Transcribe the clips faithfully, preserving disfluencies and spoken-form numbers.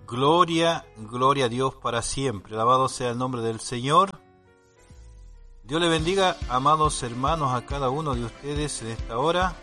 Gloria, gloria a Dios para siempre. Alabado sea el nombre del Señor. Dios le bendiga, amados hermanos, a cada uno de ustedes en esta hora.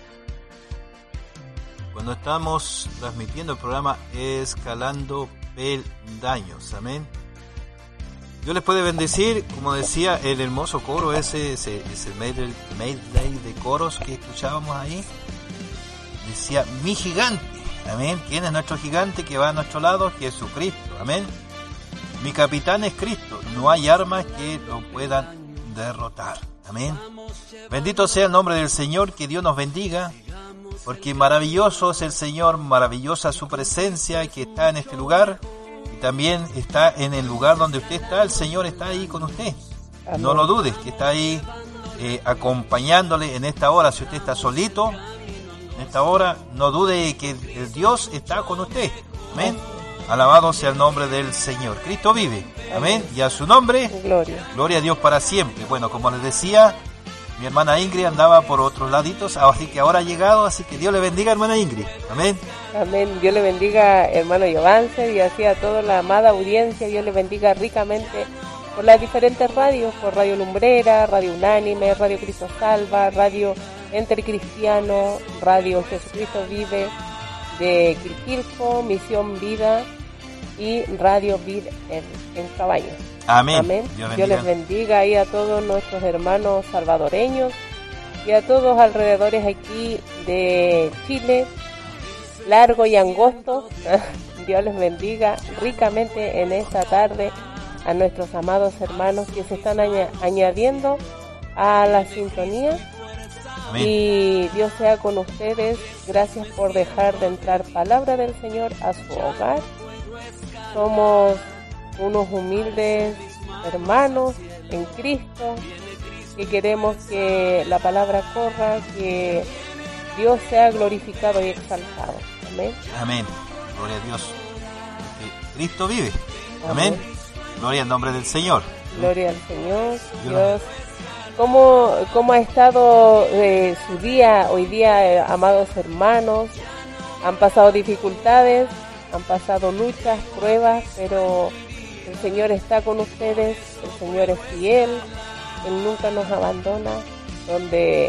Cuando estamos transmitiendo el programa Escalando Peldaños. Amén. Dios les puede bendecir, como decía el hermoso coro, ese, ese, ese medley, medley de coros que escuchábamos ahí. Decía, mi gigante. Amén. ¿Quién es nuestro gigante que va a nuestro lado? Jesucristo. Amén. Mi capitán es Cristo. No hay armas que lo puedan derrotar. Amén. Bendito sea el nombre del Señor. Que Dios nos bendiga. Porque maravilloso es el Señor. Maravillosa su presencia que está en este lugar. Y también está en el lugar donde usted está. El Señor está ahí con usted. Amén. No lo dudes, que está ahí eh, acompañándole en esta hora. Si usted está solito en esta hora, no dude que el Dios está con usted. Amén. Alabado sea el nombre del Señor. Cristo vive. Amén. Y a su nombre, gloria. Gloria a Dios para siempre. Bueno, como les decía, mi hermana Ingrid andaba por otros laditos, así que ahora ha llegado, así que Dios le bendiga, hermana Ingrid. Amén. Amén. Dios le bendiga, hermano Giovanni, y así a toda la amada audiencia. Dios le bendiga ricamente por las diferentes radios, por Radio Lumbrera, Radio Unánime, Radio Cristo Salva, Radio Enter Cristiano, Radio Jesucristo Vive de Quilquilco, Misión Vida y Radio Vid en, en Cabañas. Amén. Amén. Dios, Dios les bendiga ahí a todos nuestros hermanos salvadoreños y a todos alrededores aquí de Chile, largo y angosto. Dios les bendiga ricamente en esta tarde a nuestros amados hermanos que se están añ- añadiendo a la sintonía. Amén. Y Dios sea con ustedes. Gracias por dejar de entrar palabra del Señor a su hogar. Somos unos humildes hermanos en Cristo que queremos que la palabra corra, que Dios sea glorificado y exaltado. Amén. Amén. Gloria a Dios. Porque Cristo vive. Amén. Amén. Gloria al nombre del Señor. Gloria al Señor. Dios. ¿Cómo, cómo ha estado eh, su día hoy día, eh, amados hermanos? Han pasado dificultades, han pasado luchas, pruebas, pero el Señor está con ustedes, el Señor es fiel, Él nunca nos abandona, donde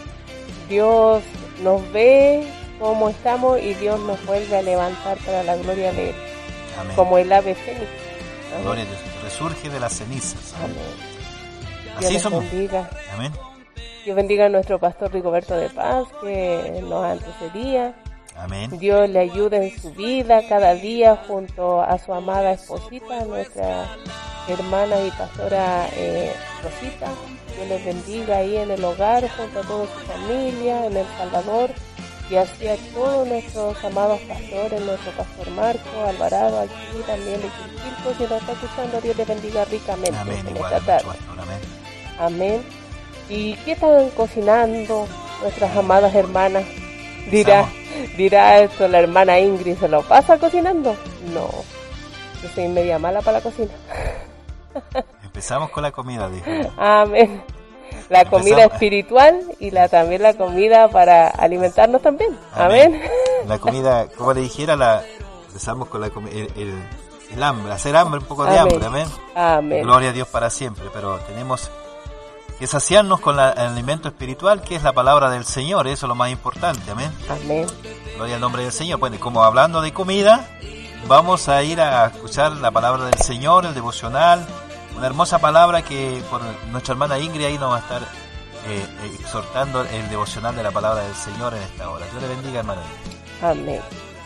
Dios nos ve como estamos y Dios nos vuelve a levantar para la gloria de Él. Amén. Como el ave fénix. Amén. Gloria a Dios, resurge de las cenizas. Amén. Así Dios somos. Bendiga. Amén. Dios bendiga a nuestro pastor Rigoberto de Paz, que nos antecedía. Amén. Dios le ayude en su vida cada día junto a su amada esposita, nuestra hermana y pastora eh, Rosita. Dios les bendiga ahí en el hogar junto a toda su familia, en El Salvador. Y así a todos nuestros amados pastores, nuestro pastor Marco Alvarado, aquí también de Quilquilco, si nos está escuchando, Dios les bendiga ricamente. Amén. En Igual, esta tarde. pastor, amén. Amén. ¿Y qué están cocinando nuestras amadas hermanas? Dirá, dirá esto la hermana Ingrid, ¿se lo pasa cocinando? No, yo soy media mala para la cocina. Empezamos con la comida, dijo. Amén. La Empezamos. Comida espiritual y la también la comida para alimentarnos también. Amén. Amén. La comida, como le dijera, la empezamos con la comida, el, el, el hambre, hacer hambre, un poco de Amén. hambre. Amén. Amén. Gloria a Dios para siempre, pero tenemos que saciarnos con la, el alimento espiritual, que es la palabra del Señor. Eso es lo más importante. Amén. Amén. Gloria al nombre del Señor. Bueno, como hablando de comida, vamos a ir a escuchar la palabra del Señor, el devocional, una hermosa palabra que por nuestra hermana Ingrid ahí nos va a estar eh, exhortando el devocional de la palabra del Señor en esta hora. Dios le bendiga, hermana Ingrid. Amén.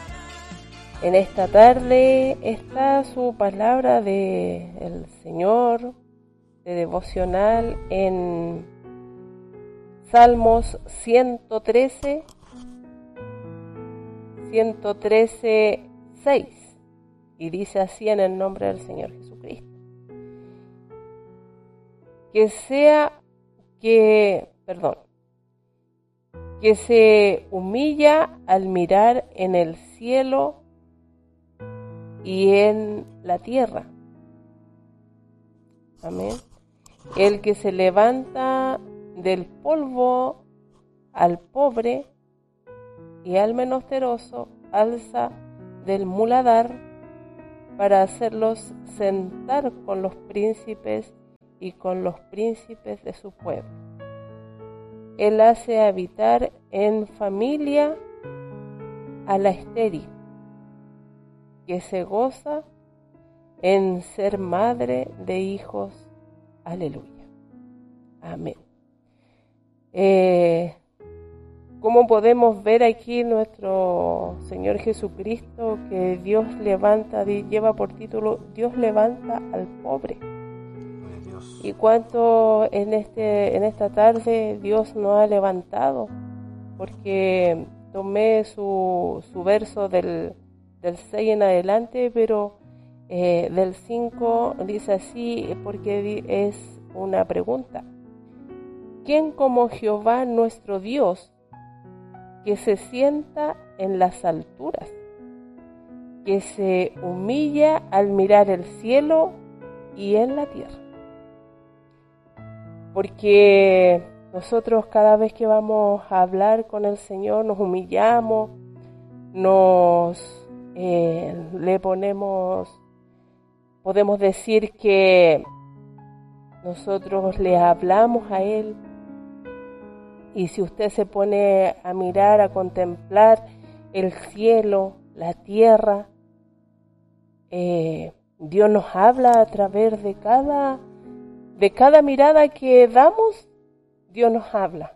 En esta tarde está su palabra de el Señor, de devocional en Salmos ciento trece, ciento trece, seis, y dice así en el nombre del Señor Jesucristo. Que sea que, perdón, que se humilla al mirar en el cielo y en la tierra. Amén. El que se levanta del polvo al pobre y al menesteroso alza del muladar para hacerlos sentar con los príncipes y con los príncipes de su pueblo. Él hace habitar en familia a la estéril, que se goza en ser madre de hijos. Aleluya. Amén. Eh, como podemos ver aquí nuestro Señor Jesucristo, que Dios levanta, lleva por título, Dios levanta al pobre. Y cuánto en este en esta tarde Dios nos ha levantado, porque tomé su, su verso del, del seis en adelante, pero eh, del cinco dice así, porque es una pregunta. ¿Quién como Jehová nuestro Dios, que se sienta en las alturas, que se humilla al mirar el cielo y en la tierra? Porque nosotros cada vez que vamos a hablar con el Señor nos humillamos, nos eh, le ponemos, podemos decir que nosotros le hablamos a Él. Y si usted se pone a mirar, a contemplar el cielo, la tierra, eh, Dios nos habla a través de cada, de cada mirada que damos, Dios nos habla.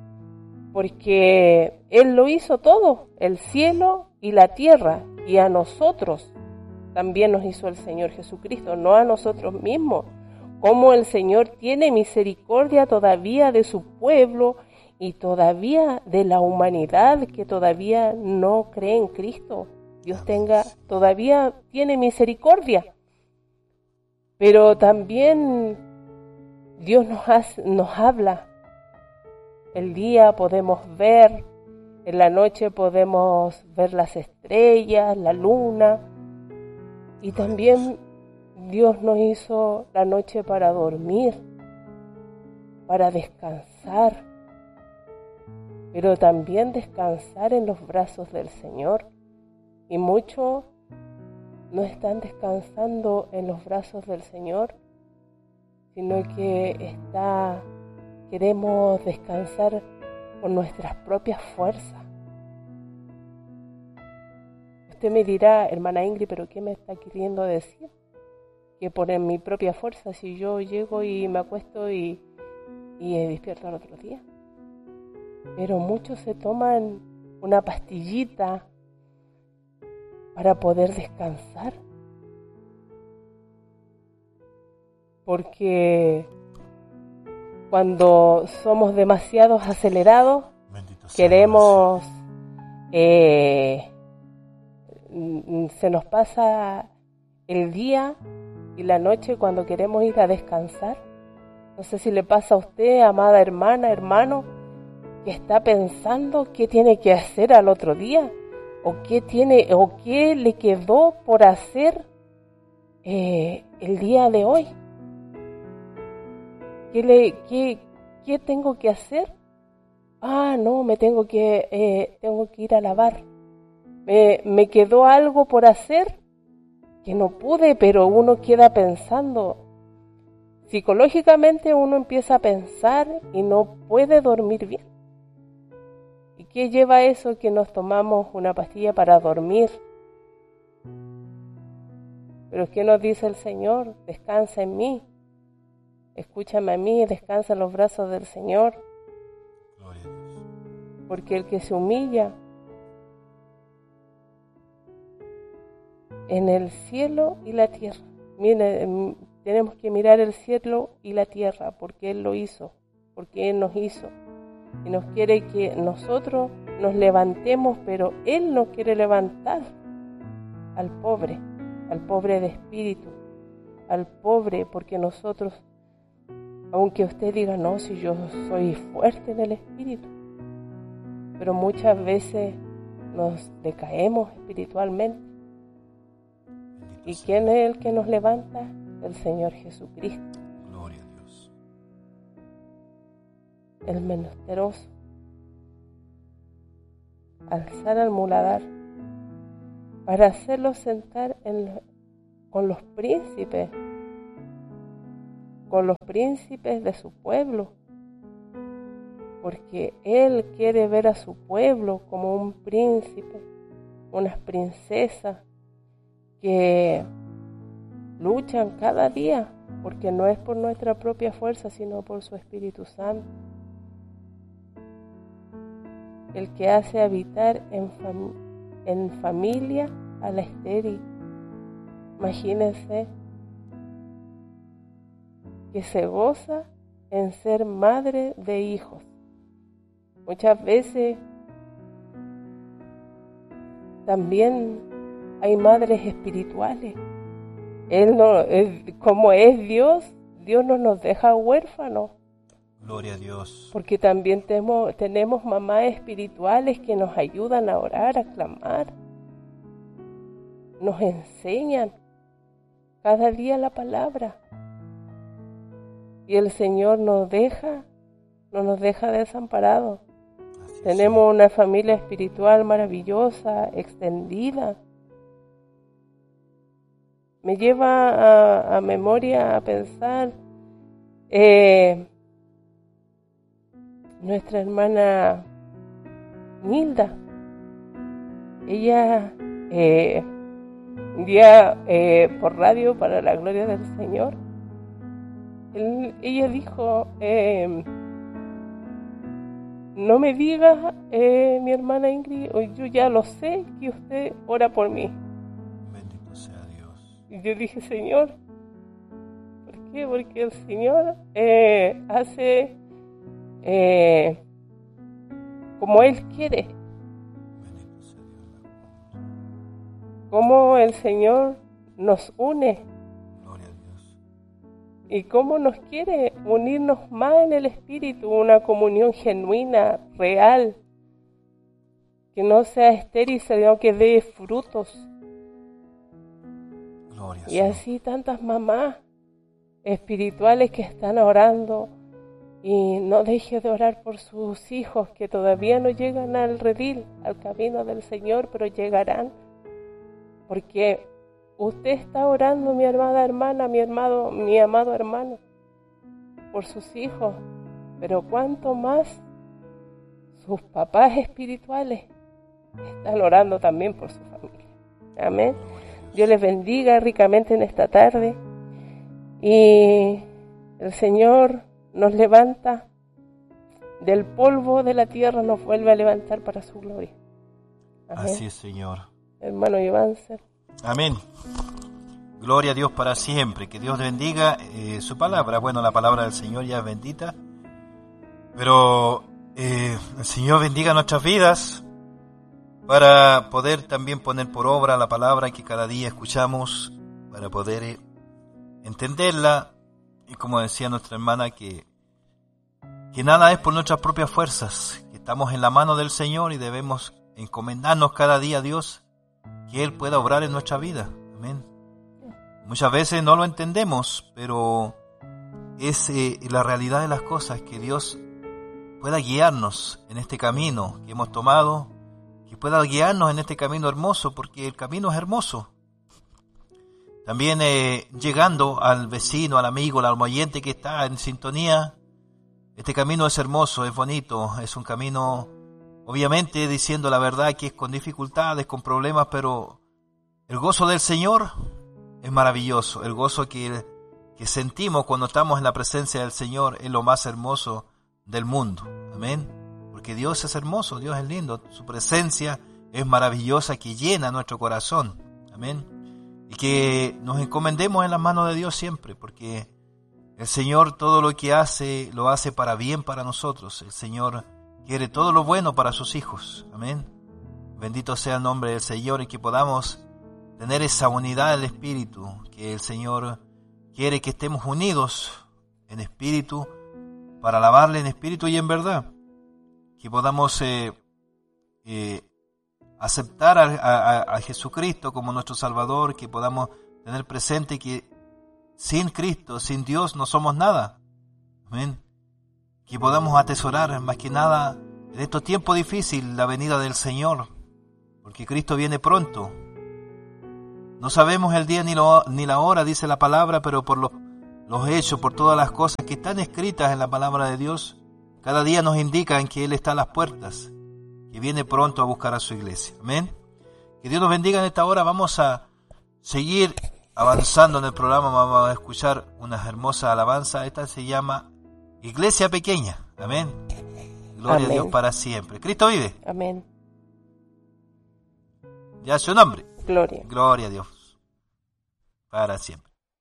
Porque Él lo hizo todo, el cielo y la tierra, y a nosotros también nos hizo el Señor Jesucristo, no a nosotros mismos. Como el Señor tiene misericordia todavía de su pueblo, y todavía de la humanidad que todavía no cree en Cristo. Dios tenga, todavía tiene misericordia. Pero también Dios nos, hace, nos habla. El día podemos ver, en la noche podemos ver las estrellas, la luna. Y también Dios nos hizo la noche para dormir, para descansar. Pero también descansar en los brazos del Señor. Y muchos no están descansando en los brazos del Señor, sino que está, queremos descansar con nuestras propias fuerzas. Usted me dirá, hermana Ingrid, ¿pero qué me está queriendo decir? Que por mi propia fuerza, si yo llego y me acuesto y, y despierto al otro día. Pero muchos se toman una pastillita para poder descansar. Porque cuando somos demasiado acelerados, queremos, eh, se nos pasa el día y la noche cuando queremos ir a descansar. No sé si le pasa a usted, amada hermana, hermano, que está pensando qué tiene que hacer al otro día, o qué tiene, o qué le quedó por hacer eh, el día de hoy. ¿Qué, le, qué, ¿Qué tengo que hacer? Ah, no, me tengo que, eh, tengo que ir a lavar. Me, me quedó algo por hacer que no pude, pero uno queda pensando. Psicológicamente uno empieza a pensar y no puede dormir bien. ¿Y qué lleva eso? Que nos tomamos una pastilla para dormir. Pero ¿qué nos dice el Señor? Descansa en mí. Escúchame a mí, descansa en los brazos del Señor. Gloria a Dios. Porque el que se humilla en el cielo y la tierra. Mire, tenemos que mirar el cielo y la tierra porque Él lo hizo, porque Él nos hizo. Y nos quiere que nosotros nos levantemos, pero Él no quiere levantar al pobre, al pobre de espíritu, al pobre, porque nosotros, aunque usted diga, no, si yo soy fuerte en el espíritu, pero muchas veces nos decaemos espiritualmente. ¿Y quién es el que nos levanta? El Señor Jesucristo. Gloria a Dios. El menesteroso. Alzar al muladar para hacerlo sentar en, con los príncipes, con los príncipes de su pueblo, porque Él quiere ver a su pueblo como un príncipe, unas princesas que luchan cada día, porque no es por nuestra propia fuerza, sino por su Espíritu Santo, el que hace habitar en, fam- en familia a la estéril. Imagínense que se goza en ser madre de hijos. Muchas veces también hay madres espirituales. Él no, él, como es Dios, Dios no nos deja huérfanos. Gloria a Dios. Porque también tenemos, tenemos mamás espirituales que nos ayudan a orar, a clamar. Nos enseñan cada día la palabra. Y el Señor nos deja, no nos deja desamparados. Así tenemos sí. Una familia espiritual maravillosa, extendida. Me lleva a, a memoria a pensar eh, nuestra hermana Nilda. Ella eh, un día eh, por radio, para la gloria del Señor, él, ella dijo, eh, no me diga eh, mi hermana Ingrid, yo ya lo sé que usted ora por mí. Bendito sea Dios. Y yo dije, Señor, ¿por qué? Porque el Señor eh, hace eh, como Él quiere. Bendito sea Dios. Cómo el Señor nos une. Gloria a Dios. Y cómo nos quiere unirnos más en el Espíritu, una comunión genuina, real, que no sea estéril, sino que dé frutos. Gloria y así tantas mamás espirituales que están orando, y no deje de orar por sus hijos que todavía no llegan al redil, al camino del Señor, pero llegarán, porque usted está orando, mi amada hermana, mi amado, mi amado hermano, por sus hijos, pero cuánto más sus papás espirituales están orando también por su familia. Amén. Dios les bendiga ricamente en esta tarde, y el Señor nos levanta del polvo de la tierra, nos vuelve a levantar para su gloria. Amén. Así es, Señor. Hermano Iváncer. Amén. Gloria a Dios para siempre. Que Dios bendiga eh, su palabra. Bueno, la palabra del Señor ya es bendita, pero eh, el Señor bendiga nuestras vidas para poder también poner por obra la palabra que cada día escuchamos, para poder eh, entenderla. Y como decía nuestra hermana, que, que nada es por nuestras propias fuerzas, que estamos en la mano del Señor y debemos encomendarnos cada día a Dios, que Él pueda obrar en nuestra vida. Amén. Muchas veces no lo entendemos, pero es eh, la realidad de las cosas, que Dios pueda guiarnos en este camino que hemos tomado, que pueda guiarnos en este camino hermoso, porque el camino es hermoso. También eh, llegando al vecino, al amigo, al oyente que está en sintonía, este camino es hermoso, es bonito, es un camino, obviamente diciendo la verdad, que es con dificultades, con problemas, pero el gozo del Señor es maravilloso. El gozo que, que sentimos cuando estamos en la presencia del Señor es lo más hermoso del mundo. Amén. Porque Dios es hermoso, Dios es lindo, su presencia es maravillosa, que llena nuestro corazón. Amén. Y que nos encomendemos en las manos de Dios siempre, porque el Señor todo lo que hace, lo hace para bien para nosotros. El Señor quiere todo lo bueno para sus hijos. Amén. Bendito sea el nombre del Señor, y que podamos tener esa unidad del Espíritu, que el Señor quiere que estemos unidos en espíritu, para alabarle en espíritu y en verdad. Que podamos eh, eh, aceptar a, a, a Jesucristo como nuestro Salvador, que podamos tener presente que sin Cristo, sin Dios, no somos nada. Amén. Que podamos atesorar más que nada en estos tiempos difíciles la venida del Señor, porque Cristo viene pronto. No sabemos el día ni, lo, ni la hora, dice la palabra, pero por los, los hechos, por todas las cosas que están escritas en la palabra de Dios, cada día nos indican que Él está a las puertas, que viene pronto a buscar a su iglesia. Amén. Que Dios nos bendiga en esta hora. Vamos a seguir avanzando en el programa. Vamos a escuchar unas hermosas alabanzas. Esta se llama Iglesia Pequeña. Amén. Gloria Amén. A Dios para siempre. Cristo vive. Amén. Ya su nombre. Gloria. Gloria a Dios para siempre.